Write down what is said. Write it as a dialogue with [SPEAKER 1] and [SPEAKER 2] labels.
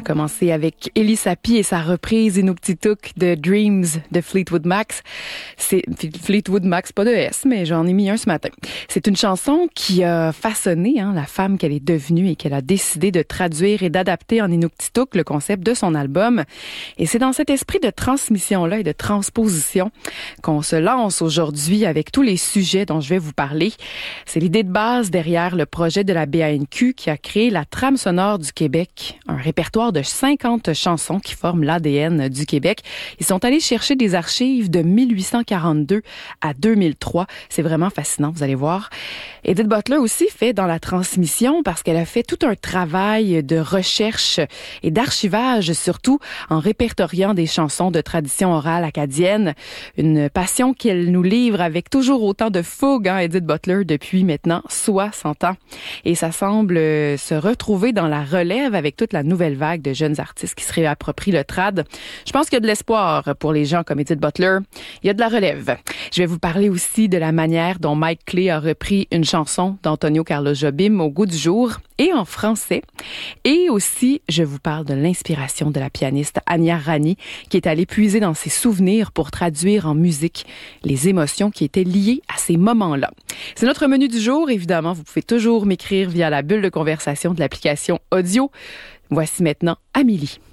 [SPEAKER 1] a commencé avec Elie Sapi et sa reprise Inuktitut de Dreams de Fleetwood Mac. C'est Fleetwood Mac, pas de S, mais j'en ai mis un ce matin. C'est une chanson qui a façonné la femme qu'elle est devenue et qu'elle a décidé de traduire et d'adapter en Inuktitut le concept de son album. Et c'est dans cet esprit de transmission-là et de transposition qu'on se lance aujourd'hui avec tous les sujets dont je vais vous parler. C'est l'idée de base derrière le projet de la BANQ qui a créé la trame sonore du Québec, un répertoire de 50 chansons qui forment l'ADN du Québec. Ils sont allés chercher des archives de 1842 à 2003. C'est vraiment fascinant, vous allez voir. Edith Butler aussi fait dans la transmission parce qu'elle a fait tout un travail de recherche et d'archivage, surtout en répertoriant des chansons de tradition orale acadienne. Une passion qu'elle nous livre avec toujours autant de fougue, Edith Butler, depuis maintenant 60 ans. Et ça semble se retrouver dans la relève avec toute la nouvelle vague de jeunes artistes qui se réapproprient le trad. Je pense qu'il y a de l'espoir pour les gens comme Edith Butler. Il y a de la relève. Je vais vous parler aussi de la manière dont Mike Clay a repris une chanson d'Antonio Carlos Jobim au goût du jour et en français. Et aussi, je vous parle de l'inspiration de la pianiste Anya Rani qui est allée puiser dans ses souvenirs pour traduire en musique les émotions qui étaient liées à ces moments-là. C'est notre menu du jour. Évidemment, vous pouvez toujours m'écrire via la bulle de conversation de l'application audio. Voici maintenant Amélie.